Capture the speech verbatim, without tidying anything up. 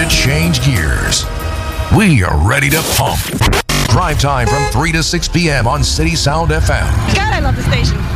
to change gears. We are ready to pump. Drive time from three to six p.m. on City Sound F M. God, I love the station.